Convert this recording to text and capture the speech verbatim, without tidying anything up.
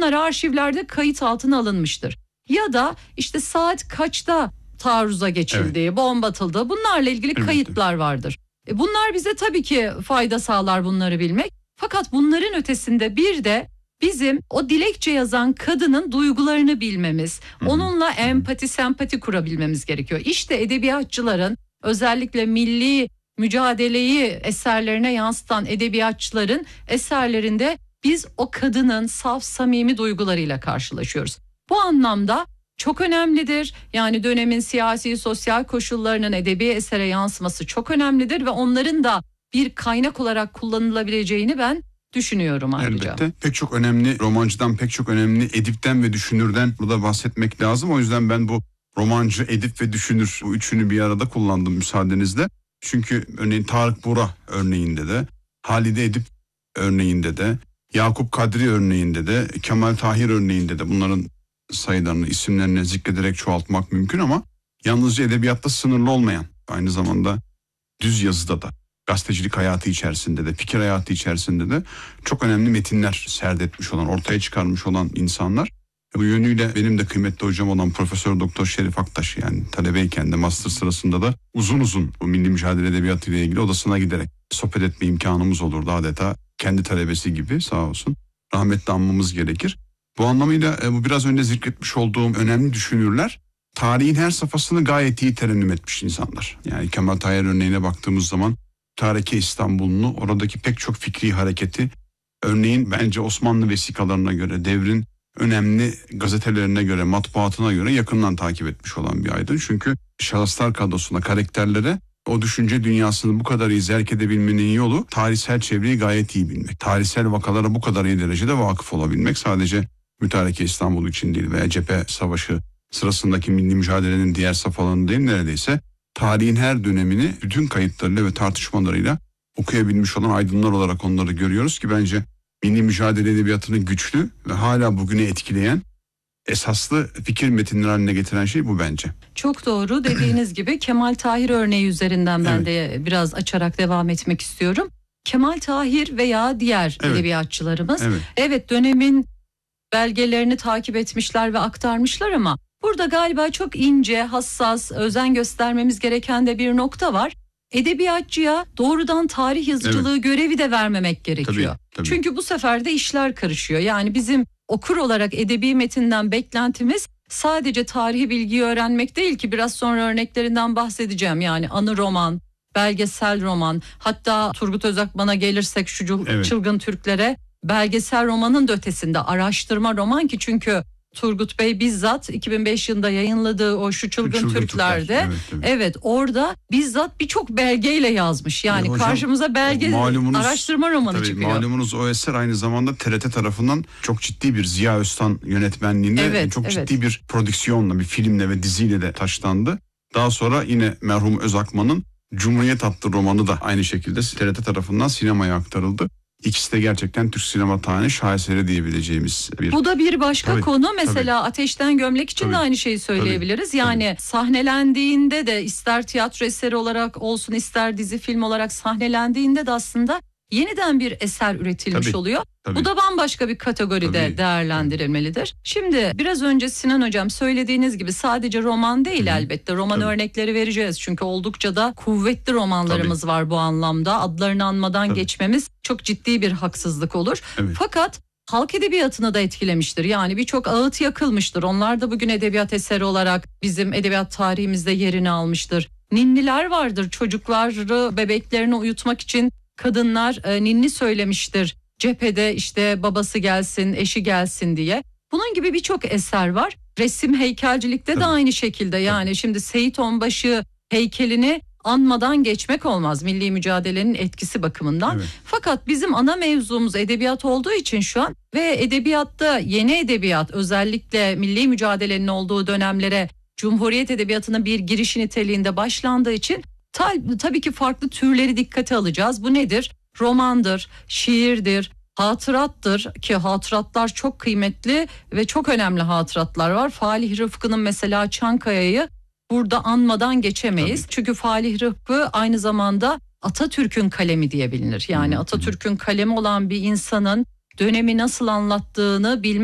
bunlar arşivlerde kayıt altına alınmıştır. Ya da işte saat kaçta taarruza geçildiği, evet. bomba atıldığı, bunlarla ilgili evet. kayıtlar vardır. E bunlar bize tabii ki fayda sağlar bunları bilmek. Fakat bunların ötesinde bir de bizim o dilekçe yazan kadının duygularını bilmemiz, Hı-hı. onunla empati, sempati kurabilmemiz gerekiyor. İşte edebiyatçıların, özellikle milli mücadeleyi eserlerine yansıtan edebiyatçıların eserlerinde biz o kadının saf, samimi duygularıyla karşılaşıyoruz. Bu anlamda çok önemlidir. Yani dönemin siyasi, sosyal koşullarının edebi esere yansıması çok önemlidir ve onların da bir kaynak olarak kullanılabileceğini ben düşünüyorum ayrıca. Elbette. Pek çok önemli romancıdan, pek çok önemli edipten ve düşünürden burada bahsetmek lazım. O yüzden ben bu romancı, edip ve düşünür, bu üçünü bir arada kullandım müsaadenizle. Çünkü örneğin Tarık Buğra örneğinde de, Halide Edip örneğinde de, Yakup Kadri örneğinde de, Kemal Tahir örneğinde de bunların sayılarını, isimlerini zikrederek çoğaltmak mümkün ama yalnızca edebiyatta sınırlı olmayan, aynı zamanda düz yazıda da, gazetecilik hayatı içerisinde de, fikir hayatı içerisinde de çok önemli metinler serdetmiş olan, ortaya çıkarmış olan insanlar. Bu yönüyle benim de kıymetli hocam olan Profesör Doktor Şerif Aktaş, yani talebeyken de master sırasında da uzun uzun bu milli mücadele edebiyatı ile ilgili odasına giderek sohbet etme imkanımız olurdu adeta. Kendi talebesi gibi, sağ olsun. Rahmetli anmamız gerekir. Bu anlamıyla bu biraz önce zikretmiş olduğum önemli düşünürler tarihin her safhasını gayet iyi terennüm etmiş insanlar. Yani Kemal Tahir örneğine baktığımız zaman Tarike İstanbul'unu, oradaki pek çok fikri hareketi, örneğin bence Osmanlı vesikalarına göre, devrin önemli gazetelerine göre, matbuatına göre yakından takip etmiş olan bir aydın. Çünkü şahıslar kadrosuna, karakterlere o düşünce dünyasını bu kadar iyi zerk edebilmenin yolu tarihsel çevreyi gayet iyi bilmek. Tarihsel vakalara bu kadar iyi derecede vakıf olabilmek, sadece Mütareke İstanbul için değil veya cephe savaşı sırasındaki milli mücadelenin diğer safhalarını değil, neredeyse tarihin her dönemini bütün kayıtlarıyla ve tartışmalarıyla okuyabilmiş olan aydınlar olarak onları görüyoruz ki bence milli mücadele edebiyatını güçlü ve hala bugüne etkileyen esaslı fikir metinleri haline getiren şey bu bence. Çok doğru dediğiniz gibi Kemal Tahir örneği üzerinden ben evet. de biraz açarak devam etmek istiyorum. Kemal Tahir veya diğer evet. edebiyatçılarımız evet. evet dönemin belgelerini takip etmişler ve aktarmışlar ama burada galiba çok ince, hassas, özen göstermemiz gereken de bir nokta var. Edebiyatçıya doğrudan tarih yazıcılığı evet. görevi de vermemek gerekiyor. Tabii, tabii. Çünkü bu sefer de işler karışıyor. Yani bizim okur olarak edebi metinden beklentimiz sadece tarihi bilgiyi öğrenmek değil ki, biraz sonra örneklerinden bahsedeceğim. Yani anı roman, belgesel roman, hatta Turgut Özakman'a gelirsek şu evet. çılgın Türklere, belgesel romanın da ötesinde araştırma roman ki çünkü Turgut Bey bizzat iki bin beş yılında yayınladığı o Şu Çılgın, Çılgın Türkler'de Türkler. evet, evet. evet orada bizzat birçok belgeyle yazmış. Yani e hocam, karşımıza belge araştırma romanı tabii, çıkıyor. Malumunuz o eser aynı zamanda T R T tarafından çok ciddi bir Ziya Öztan yönetmenliğinde evet, çok evet. ciddi bir prodüksiyonla, bir filmle ve diziyle de taşlandı. Daha sonra yine merhum Özakman'ın Cumhuriyet adlı romanı da aynı şekilde T R T tarafından sinemaya aktarıldı. İkisi de gerçekten Türk sinema tarihinin şaheseri diyebileceğimiz bir... Bu da bir başka tabii, konu. Mesela tabii. Ateşten Gömlek için tabii, de aynı şeyi söyleyebiliriz. Tabii, yani tabii. sahnelendiğinde de ister tiyatro eseri olarak olsun, ister dizi film olarak sahnelendiğinde de aslında yeniden bir eser üretilmiş tabii, oluyor. Tabii. Bu da bambaşka bir kategoride tabii, değerlendirilmelidir. Tabii. Şimdi biraz önce Sinan Hocam söylediğiniz gibi sadece roman değil Hı-hı. elbette. Roman tabii. örnekleri vereceğiz. Çünkü oldukça da kuvvetli romanlarımız tabii. var bu anlamda. Adlarını anmadan tabii. geçmemiz çok ciddi bir haksızlık olur. Evet. Fakat halk edebiyatını da etkilemiştir. Yani birçok ağıt yakılmıştır. Onlar da bugün edebiyat eseri olarak bizim edebiyat tarihimizde yerini almıştır. Ninniler vardır. Çocukları, bebeklerini uyutmak için kadınlar e, ninni söylemiştir. Cephede işte babası gelsin, eşi gelsin diye. Bunun gibi birçok eser var. Resim, heykelcilikte Tabii. de aynı şekilde. Yani Tabii. şimdi Seyit Onbaşı heykelini anmadan geçmek olmaz milli mücadelenin etkisi bakımından. Evet. Fakat bizim ana mevzumuz edebiyat olduğu için şu an ve edebiyatta yeni edebiyat, özellikle milli mücadelenin olduğu dönemlere Cumhuriyet edebiyatının bir girişi niteliğinde başlandığı için ta- tabii ki farklı türleri dikkate alacağız. Bu nedir? Romandır, şiirdir, hatırattır ki hatıratlar çok kıymetli ve çok önemli hatıratlar var. Falih Rıfkı'nın mesela Çankaya'yı burada anmadan geçemeyiz. Tabii. Çünkü Falih Rıfkı aynı zamanda Atatürk'ün kalemi diye bilinir. Yani Atatürk'ün kalemi olan bir insanın dönemi nasıl anlattığını bilmek